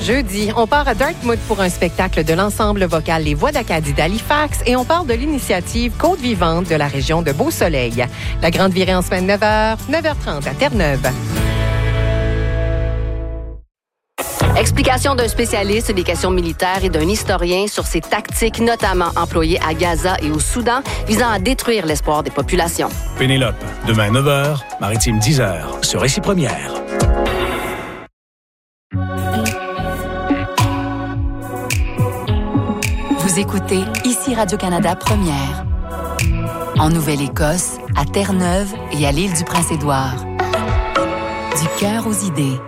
Jeudi, on part à Dartmouth pour un spectacle de l'ensemble vocal Les Voix d'Acadie d'Halifax et on parle de l'initiative Côte vivante de la région de Beau-Soleil. La grande virée en semaine 9h, 9h30 à Terre-Neuve. Explication d'un spécialiste des questions militaires et d'un historien sur ces tactiques notamment employées à Gaza et au Soudan visant à détruire l'espoir des populations. Pénélope, demain 9h, Maritime 10h, sur Récit Première. Vous écoutez ici Radio-Canada Première. En Nouvelle-Écosse, à Terre-Neuve et à l'île du Prince-Édouard. Du cœur aux idées.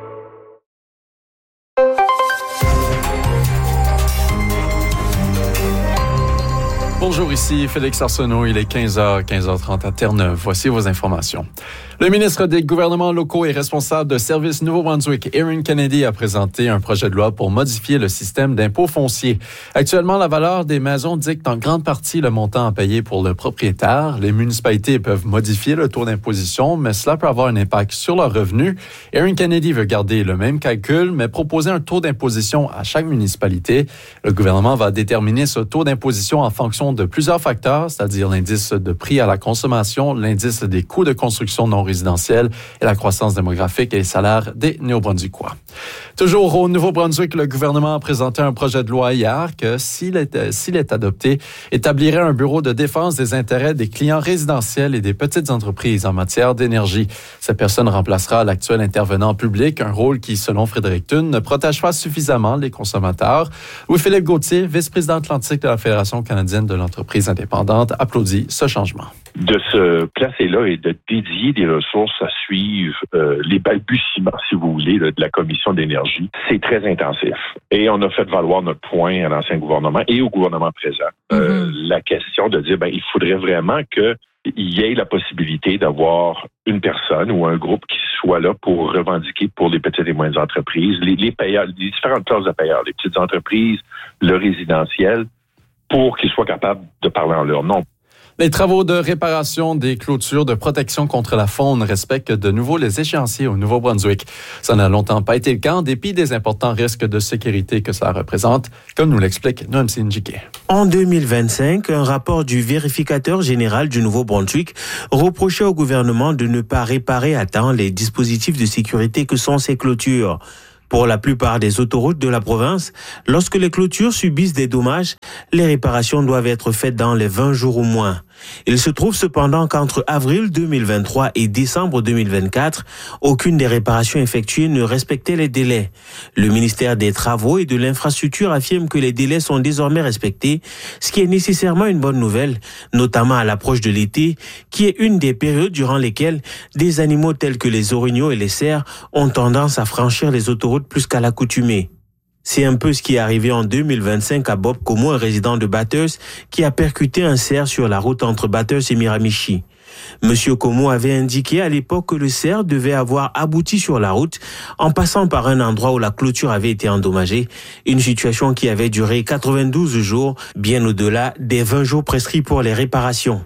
Bonjour, ici Félix Arsenault. Il est 15h30 à Terre-Neuve. Voici vos informations. Le ministre des gouvernements locaux et responsable de Services Nouveau-Brunswick, Erin Kennedy, a présenté un projet de loi pour modifier le système d'impôt foncier. Actuellement, la valeur des maisons dicte en grande partie le montant à payer pour le propriétaire. Les municipalités peuvent modifier le taux d'imposition, mais cela peut avoir un impact sur leurs revenus. Erin Kennedy veut garder le même calcul, mais proposer un taux d'imposition à chaque municipalité. Le gouvernement va déterminer ce taux d'imposition en fonction de plusieurs facteurs, c'est-à-dire l'indice de prix à la consommation, l'indice des coûts de construction non résidentielle et la croissance démographique et les salaires des Néo-Brunswickois. Toujours au Nouveau-Brunswick, le gouvernement a présenté un projet de loi hier que, s'il est adopté, établirait un bureau de défense des intérêts des clients résidentiels et des petites entreprises en matière d'énergie. Cette personne remplacera l'actuel intervenant public, un rôle qui, selon Frédéric Thune, ne protège pas suffisamment les consommateurs. Louis-Philippe Gauthier, vice-président atlantique de la Fédération canadienne de l'entreprise indépendante, applaudit ce changement. De se placer là et de dédier des ressources à suivre les balbutiements, si vous voulez, de la commission d'énergie, c'est très intensif. Et on a fait valoir notre point à l'ancien gouvernement et au gouvernement présent. La question de dire, il faudrait vraiment qu'il y ait la possibilité d'avoir une personne ou un groupe qui soit là pour revendiquer pour les petites et moyennes entreprises, les payeurs, les différentes classes de payeurs, les petites entreprises, le résidentiel, pour qu'ils soient capables de parler en leur nom. Les travaux de réparation des clôtures de protection contre la faune respectent de nouveau les échéanciers au Nouveau-Brunswick. Ça n'a longtemps pas été le cas en dépit des importants risques de sécurité que ça représente, comme nous l'explique Noam Sinjike. En 2025, un rapport du vérificateur général du Nouveau-Brunswick reprochait au gouvernement de ne pas réparer à temps les dispositifs de sécurité que sont ces clôtures. Pour la plupart des autoroutes de la province, lorsque les clôtures subissent des dommages, les réparations doivent être faites dans les 20 jours au moins. Il se trouve cependant qu'entre avril 2023 et décembre 2024, aucune des réparations effectuées ne respectait les délais. Le ministère des Travaux et de l'Infrastructure affirme que les délais sont désormais respectés, ce qui est nécessairement une bonne nouvelle, notamment à l'approche de l'été, qui est une des périodes durant lesquelles des animaux tels que les orignaux et les cerfs ont tendance à franchir les autoroutes plus qu'à l'accoutumée. C'est un peu ce qui est arrivé en 2025 à Bob Como, un résident de Bathurst, qui a percuté un cerf sur la route entre Bathurst et Miramichi. Monsieur Como avait indiqué à l'époque que le cerf devait avoir abouti sur la route en passant par un endroit où la clôture avait été endommagée, une situation qui avait duré 92 jours, bien au-delà des 20 jours prescrits pour les réparations.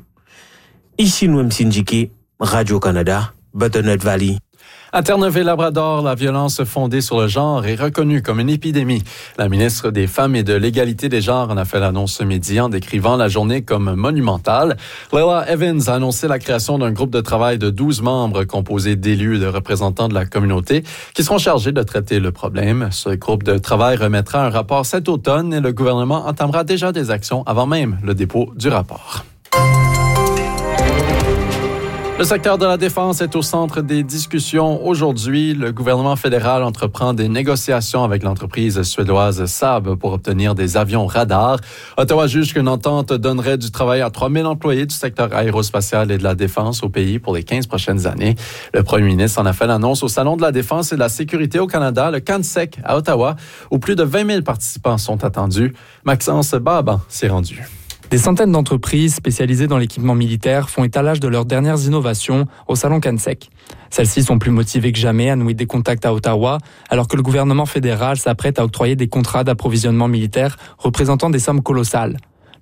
Ici Noam Sinjike, Radio-Canada, Butternutt Valley. À Terre-Neuve et Labrador, la violence fondée sur le genre est reconnue comme une épidémie. La ministre des Femmes et de l'Égalité des genres en a fait l'annonce ce midi en décrivant la journée comme monumentale. Leila Evans a annoncé la création d'un groupe de travail de 12 membres composé d'élus et de représentants de la communauté qui seront chargés de traiter le problème. Ce groupe de travail remettra un rapport cet automne et le gouvernement entamera déjà des actions avant même le dépôt du rapport. Le secteur de la défense est au centre des discussions aujourd'hui. Le gouvernement fédéral entreprend des négociations avec l'entreprise suédoise Saab pour obtenir des avions radars. Ottawa juge qu'une entente donnerait du travail à 3000 employés du secteur aérospatial et de la défense au pays pour les 15 prochaines années. Le premier ministre en a fait l'annonce au Salon de la défense et de la sécurité au Canada, le CANSEC à Ottawa, où plus de 20 000 participants sont attendus. Maxence Baban s'est rendu. Des centaines d'entreprises spécialisées dans l'équipement militaire font étalage de leurs dernières innovations au Salon CANSEC. Celles-ci sont plus motivées que jamais à nouer des contacts à Ottawa, alors que le gouvernement fédéral s'apprête à octroyer des contrats d'approvisionnement militaire représentant des sommes colossales.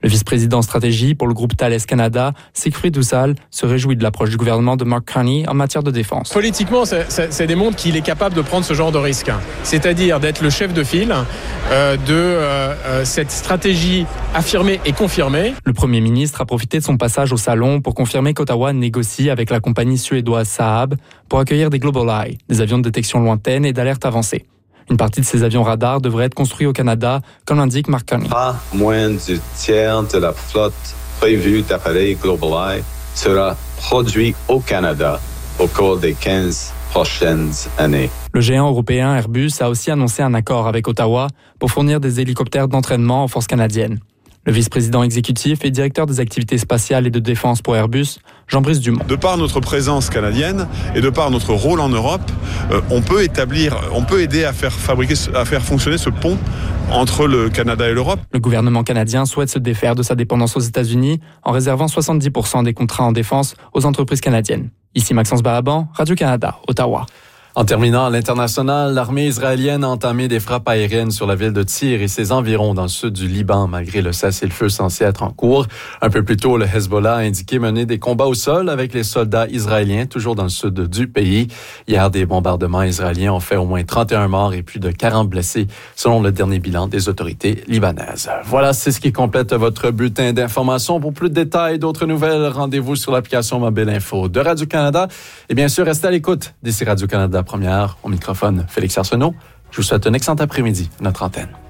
Le vice-président stratégie pour le groupe Thales Canada, Siegfried Dussal, se réjouit de l'approche du gouvernement de Mark Carney en matière de défense. Politiquement, ça démontre qu'il est capable de prendre ce genre de risque, c'est-à-dire d'être le chef de file de cette stratégie affirmée et confirmée. Le Premier ministre a profité de son passage au salon pour confirmer qu'Ottawa négocie avec la compagnie suédoise Saab pour accueillir des GlobalEye, des avions de détection lointaine et d'alerte avancée. Une partie de ces avions radars devrait être construits au Canada, comme l'indique Mark Carney. Pas moins du tiers de la flotte prévue d'appareils GlobalEye sera produit au Canada au cours des 15 prochaines années. Le géant européen Airbus a aussi annoncé un accord avec Ottawa pour fournir des hélicoptères d'entraînement aux forces canadiennes. Le vice-président exécutif et directeur des activités spatiales et de défense pour Airbus, Jean-Brice Dumont. De par notre présence canadienne et de par notre rôle en Europe, on peut aider à faire fonctionner ce pont entre le Canada et l'Europe. Le gouvernement canadien souhaite se défaire de sa dépendance aux États-Unis en réservant 70% des contrats en défense aux entreprises canadiennes. Ici Maxence Baraban, Radio-Canada, Ottawa. En terminant, à l'international, l'armée israélienne a entamé des frappes aériennes sur la ville de Tyr et ses environs dans le sud du Liban, malgré le cessez-le-feu censé être en cours. Un peu plus tôt, le Hezbollah a indiqué mener des combats au sol avec les soldats israéliens, toujours dans le sud du pays. Hier, des bombardements israéliens ont fait au moins 31 morts et plus de 40 blessés, selon le dernier bilan des autorités libanaises. Voilà, c'est ce qui complète votre bulletin d'information. Pour plus de détails et d'autres nouvelles, rendez-vous sur l'application Mobile Info de Radio-Canada. Et bien sûr, restez à l'écoute d'ici Radio-Canada Première. Au microphone, Félix Arsenault. Je vous souhaite un excellent après-midi, notre antenne.